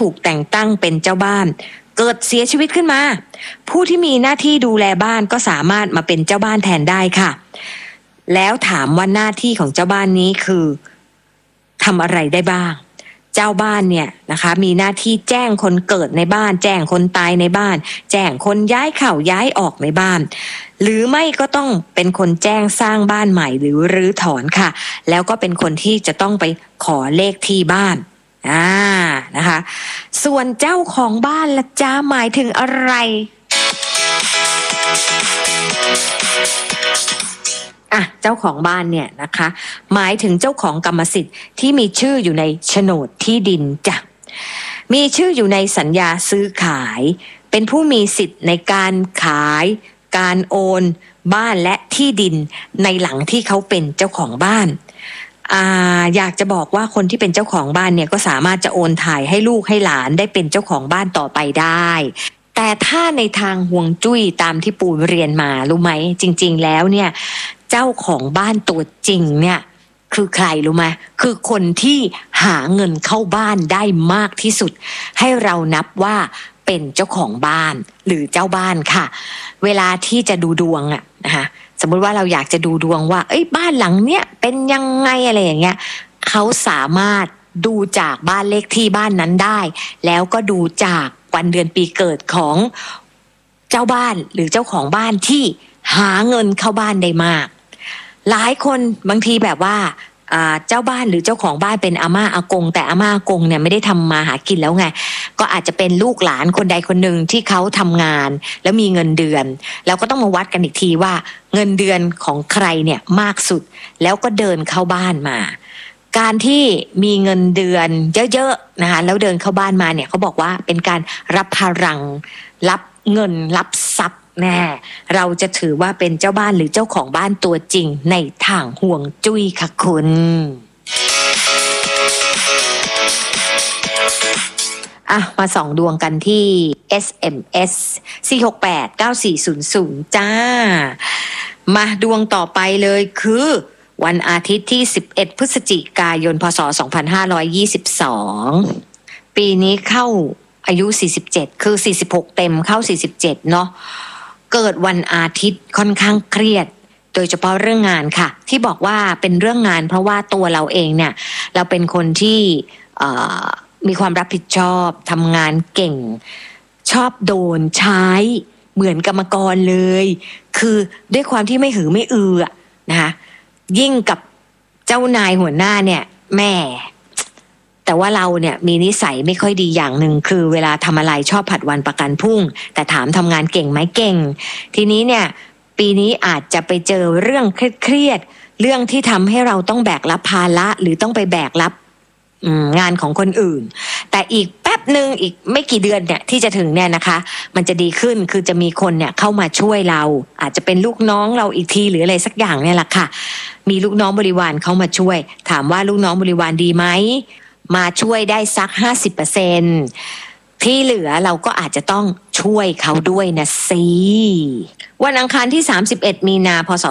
ถูกแต่งตั้งเป็นเจ้าบ้านเกิดเสียชีวิตขึ้นมาผู้ที่มีหน้าที่ดูแลบ้านก็สามารถมาเป็นเจ้าบ้านแทนได้ค่ะแล้วถามว่าหน้าที่ของเจ้าบ้านนี้คือทำอะไรได้บ้างเจ้าบ้านเนี่ยนะคะมีหน้าที่แจ้งคนเกิดในบ้านแจ้งคนตายในบ้านแจ้งคนย้ายเข้าย้ายออกในบ้านหรือไม่ก็ต้องเป็นคนแจ้งสร้างบ้านใหม่หรือรื้อถอนค่ะแล้วก็เป็นคนที่จะต้องไปขอเลขที่บ้านนะคะส่วนเจ้าของบ้านล่ะจ้าหมายถึงอะไรเจ้าของบ้านเนี่ยนะคะหมายถึงเจ้าของกรรมสิทธิ์ที่มีชื่ออยู่ในโฉนดที่ดินจ้ะมีชื่ออยู่ในสัญญาซื้อขายเป็นผู้มีสิทธิ์ในการขายการโอนบ้านและที่ดินในหลังที่เขาเป็นเจ้าของบ้านอยากจะบอกว่าคนที่เป็นเจ้าของบ้านเนี่ยก็สามารถจะโอนถ่ายให้ลูกให้หลานได้เป็นเจ้าของบ้านต่อไปได้แต่ถ้าในทางห่วงจุ้ยตามที่ปูเรียนมารู้ไหมจริงๆแล้วเนี่ยเจ้าของบ้านตัวจริงเนี่ยคือใครรู้ไหมคือคนที่หาเงินเข้าบ้านได้มากที่สุดให้เรานับว่าเป็นเจ้าของบ้านหรือเจ้าบ้านค่ะเวลาที่จะดูดวงนะคะสมมุติว่าเราอยากจะดูดวงว่าบ้านหลังเนี้ยเป็นยังไงอะไรอย่างเงี้ยเขาสามารถดูจากบ้านเลขที่บ้านนั้นได้แล้วก็ดูจากวันเดือนปีเกิดของเจ้าบ้านหรือเจ้าของบ้านที่หาเงินเข้าบ้านได้มากหลายคนบางทีแบบว่าเจ้าบ้านหรือเจ้าของบ้านเป็นอาม่าอากงแต่อาม่าอากงเนี่ยไม่ได้ทำมาหากินแล้วไงก็อาจจะเป็นลูกหลานคนใดคนหนึ่งที่เขาทำงานแล้วมีเงินเดือนแล้วก็ต้องมาวัดกันอีกทีว่าเงินเดือนของใครเนี่ยมากสุดแล้วก็เดินเข้าบ้านมาการที่มีเงินเดือนเยอะๆนะคะแล้วเดินเข้าบ้านมาเนี่ยเขาบอกว่าเป็นการรับพลังรับเงินรับทรัพย์แน่เราจะถือว่าเป็นเจ้าบ้านหรือเจ้าของบ้านตัวจริงในทางห่วงจุ้ยค่ะคุณมาส่องดวงกันที่ SMS 4689400จ้ามาดวงต่อไปเลยคือวันอาทิตย์ที่11พฤศจิกายนพศ2522ปีนี้เข้าอายุ47คือ46เต็มเข้า47เนาะเกิดวันอาทิตย์ค่อนข้างเครียดโดยเฉพาะเรื่องงานค่ะที่บอกว่าเป็นเรื่องงานเพราะว่าตัวเราเองเนี่ยเราเป็นคนที่มีความรับผิดชอบทำงานเก่งชอบโดนใช้เหมือนกรรมกรเลยคือด้วยความที่ไม่หือไม่อือนะคะยิ่งกับเจ้านายหัวหน้าเนี่ยแม่แต่ว่าเราเนี่ยมีนิสัยไม่ค่อยดีอย่างหนึ่งคือเวลาทำอะไรชอบผัดวันประกันพรุ่งแต่ถามทำงานเก่งไหมเก่งทีนี้เนี่ยปีนี้อาจจะไปเจอเรื่องเครียดเรื่องที่ทำให้เราต้องแบกรับภาระหรือต้องไปแบกรับงานของคนอื่นแต่อีกแป๊บหนึ่งอีกไม่กี่เดือนเนี่ยที่จะถึงเนี่ยนะคะมันจะดีขึ้นคือจะมีคนเนี่ยเข้ามาช่วยเราอาจจะเป็นลูกน้องเราอีกทีหรืออะไรสักอย่างเนี่ยแหละค่ะมีลูกน้องบริวารเข้ามาช่วยถามว่าลูกน้องบริวารดีไหมมาช่วยได้สัก 50% ที่เหลือเราก็อาจจะต้องช่วยเขาด้วยนะสิวันอังคารที่31มีนาพศ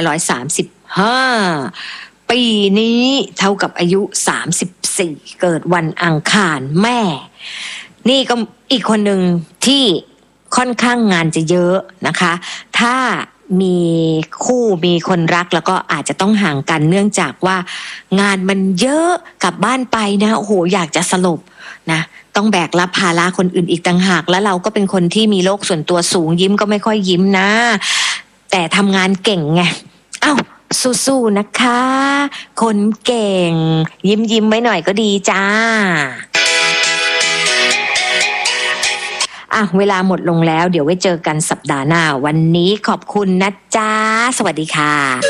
2535ปีนี้เท่ากับอายุ34เกิดวันอังคารแม่นี่ก็อีกคนหนึ่งที่ค่อนข้างงานจะเยอะนะคะถ้ามีคู่มีคนรักแล้วก็อาจจะต้องห่างกันเนื่องจากว่างานมันเยอะกลับบ้านไปนะโอ้โหอยากจะสลบนะต้องแบกรับภาระคนอื่นอีกต่างหากแล้วเราก็เป็นคนที่มีโลกส่วนตัวสูงยิ้มก็ไม่ค่อยยิ้มนะแต่ทำงานเก่งไงสู้ๆนะคะคนเก่งยิ้มไว้หน่อยก็ดีจ้าเวลาหมดลงแล้วเดี๋ยวไว้เจอกันสัปดาห์หน้าวันนี้ขอบคุณนะจ๊ะสวัสดีค่ะ